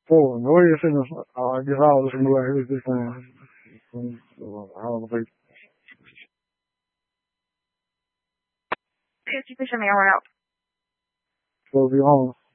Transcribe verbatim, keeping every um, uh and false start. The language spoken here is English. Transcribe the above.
Pô, no ese nos ha llegado los lugares de con fifty percent hour out. So be home.